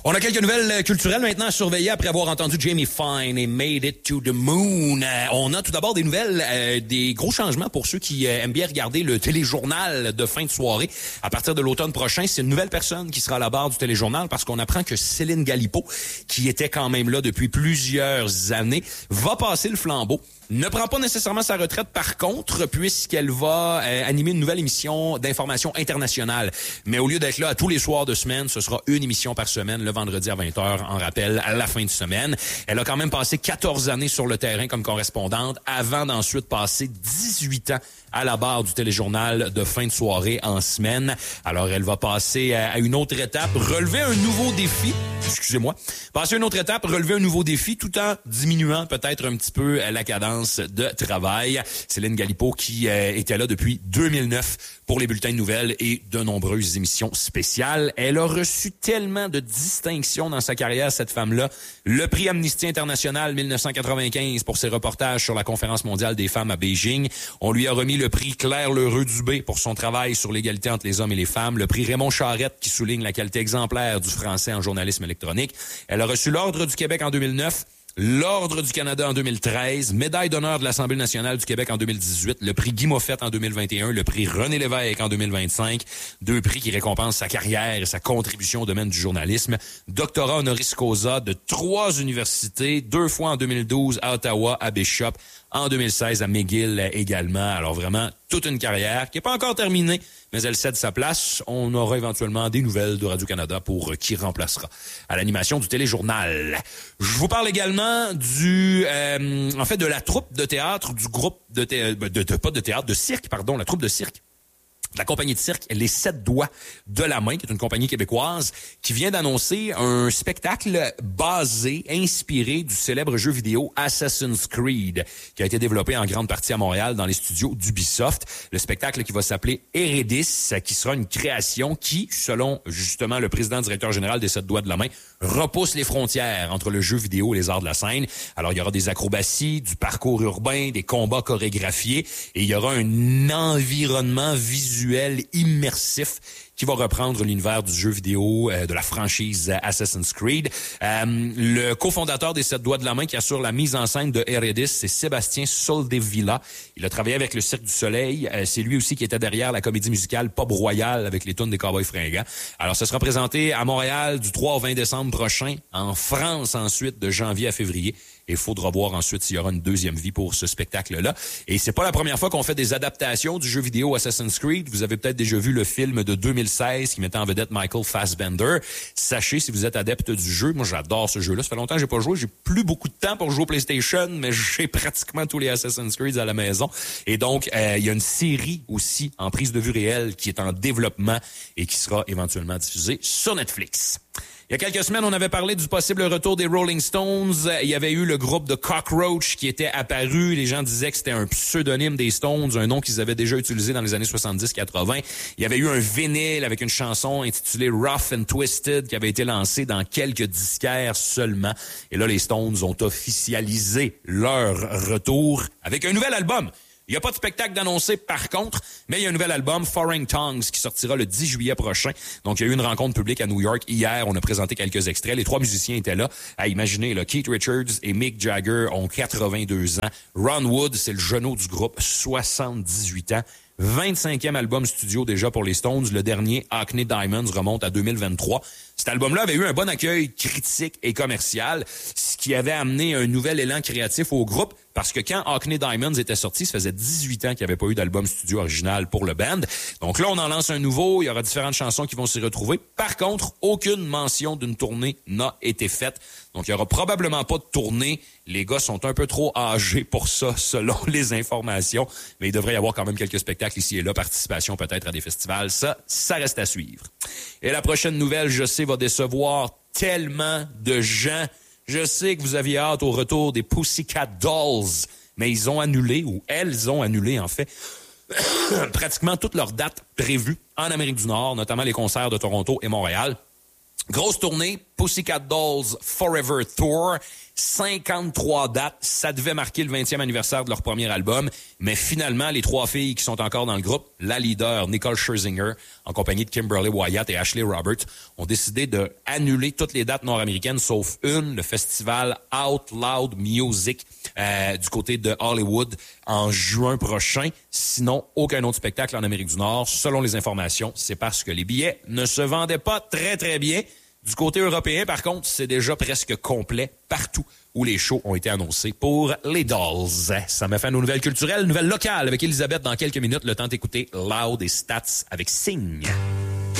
On a quelques nouvelles culturelles maintenant à surveiller après avoir entendu Jamie Fine et Made It to the Moon. On a tout d'abord des nouvelles, des gros changements pour ceux qui aiment bien regarder le téléjournal de fin de soirée. À partir de l'automne prochain, c'est une nouvelle personne qui sera à la barre du téléjournal parce qu'on apprend que Céline Galipeau, qui était quand même là depuis plusieurs années, va passer le flambeau. Ne prend pas nécessairement sa retraite, par contre, puisqu'elle va animer une nouvelle émission d'information internationale. Mais au lieu d'être là à tous les soirs de semaine, ce sera une émission par semaine, le vendredi à 20h, en rappel, à la fin de semaine. Elle a quand même passé 14 années sur le terrain comme correspondante, avant d'ensuite passer 18 ans à la barre du téléjournal de fin de soirée en semaine. Alors, elle va passer à une autre étape, relever un nouveau défi. Passer à une autre étape, relever un nouveau défi, tout en diminuant peut-être un petit peu la cadence de travail. Céline Galipeau qui était là depuis 2009 pour les bulletins de nouvelles et de nombreuses émissions spéciales. Elle a reçu tellement de distinctions dans sa carrière, cette femme-là. Le prix Amnesty International 1995 pour ses reportages sur la Conférence mondiale des femmes à Beijing. On lui a remis le prix Claire Lheureux-Dubé pour son travail sur l'égalité entre les hommes et les femmes. Le prix Raymond Charette qui souligne la qualité exemplaire du français en journalisme électronique. Elle a reçu l'Ordre du Québec en 2009. L'Ordre du Canada en 2013, médaille d'honneur de l'Assemblée nationale du Québec en 2018, le prix Guy Moffett en 2021, le prix René Lévesque en 2025, 2 prix qui récompensent sa carrière et sa contribution au domaine du journalisme, doctorat honoris causa de 3 universités, 2 fois en 2012 à Ottawa, à Bishop, en 2016 à McGill également. Alors vraiment, toute une carrière qui n'est pas encore terminée, mais elle cède sa place. On aura éventuellement des nouvelles de Radio-Canada pour qui remplacera à l'animation du téléjournal. Je vous parle également de la troupe de théâtre, du groupe de cirque, la troupe de cirque. La compagnie de cirque Les 7 Doigts de la Main, qui est une compagnie québécoise, qui vient d'annoncer un spectacle inspiré du célèbre jeu vidéo Assassin's Creed, qui a été développé en grande partie à Montréal dans les studios d'Ubisoft. Le spectacle qui va s'appeler Eredis, qui sera une création qui, selon justement le président-directeur général des 7 Doigts de la Main, repousse les frontières entre le jeu vidéo et les arts de la scène. Alors, il y aura des acrobaties, du parcours urbain, des combats chorégraphiés, et il y aura un environnement visuel immersif qui va reprendre l'univers du jeu vidéo de la franchise Assassin's Creed. Le cofondateur des 7 Doigts de la Main qui assure la mise en scène de Eredis, c'est Sébastien Soldevilla. Il a travaillé avec le Cirque du Soleil. C'est lui aussi qui était derrière la comédie musicale Pop Royal avec les tunes des Cowboys fringants. Alors, ça sera présenté à Montréal du 3 au 20 décembre prochain, en France ensuite de janvier à février. Et il faudra voir ensuite s'il y aura une deuxième vie pour ce spectacle-là. Et c'est pas la première fois qu'on fait des adaptations du jeu vidéo Assassin's Creed. Vous avez peut-être déjà vu le film de 2016 qui mettait en vedette Michael Fassbender. Sachez, si vous êtes adepte du jeu, moi j'adore ce jeu-là. Ça fait longtemps que j'ai pas joué. J'ai plus beaucoup de temps pour jouer au PlayStation, mais j'ai pratiquement tous les Assassin's Creed à la maison. Et donc, il y a une série aussi en prise de vue réelle qui est en développement et qui sera éventuellement diffusée sur Netflix. Il y a quelques semaines, on avait parlé du possible retour des Rolling Stones. Il y avait eu le groupe de Cockroach qui était apparu. Les gens disaient que c'était un pseudonyme des Stones, un nom qu'ils avaient déjà utilisé dans les années 70-80. Il y avait eu un vinyle avec une chanson intitulée Rough and Twisted qui avait été lancée dans quelques disquaires seulement. Et là, les Stones ont officialisé leur retour avec un nouvel album. Il n'y a pas de spectacle d'annoncé par contre, mais il y a un nouvel album, Foreign Tongues, qui sortira le 10 juillet prochain. Donc, il y a eu une rencontre publique à New York hier. On a présenté quelques extraits. Les 3 musiciens étaient là. Imaginez, là, Keith Richards et Mick Jagger ont 82 ans. Ron Wood, c'est le genou du groupe, 78 ans. 25e album studio déjà pour les Stones. Le dernier, Hackney Diamonds, remonte à 2023. Cet album-là avait eu un bon accueil critique et commercial, ce qui avait amené un nouvel élan créatif au groupe, parce que quand Hackney Diamonds était sorti, ça faisait 18 ans qu'il n'y avait pas eu d'album studio original pour le band. Donc là, on en lance un nouveau, il y aura différentes chansons qui vont s'y retrouver. Par contre, aucune mention d'une tournée n'a été faite. Donc, il n'y aura probablement pas de tournée. Les gars sont un peu trop âgés pour ça, selon les informations. Mais il devrait y avoir quand même quelques spectacles ici et là, participation peut-être à des festivals. Ça reste à suivre. Et la prochaine nouvelle, je sais, va décevoir tellement de gens. Je sais que vous aviez hâte au retour des Pussycat Dolls, mais ils ont annulé, ou elles ont annulé en fait, pratiquement toutes leurs dates prévues en Amérique du Nord, notamment les concerts de Toronto et Montréal. Grosse tournée Pussycat Dolls Forever Tour. 53 dates. Ça devait marquer le 20e anniversaire de leur premier album. Mais finalement, les 3 filles qui sont encore dans le groupe, la leader, Nicole Scherzinger, en compagnie de Kimberly Wyatt et Ashley Roberts, ont décidé de annuler toutes les dates nord-américaines, sauf une, le festival Out Loud Music du côté de Hollywood en juin prochain. Sinon, aucun autre spectacle en Amérique du Nord. Selon les informations, c'est parce que les billets ne se vendaient pas très, très bien. Du côté européen, par contre, c'est déjà presque complet partout où les shows ont été annoncés pour les Dolls. Ça m'a fait nos nouvelles culturelles, nouvelles locales avec Elisabeth dans quelques minutes. Le temps d'écouter Loud et Stats avec Sing.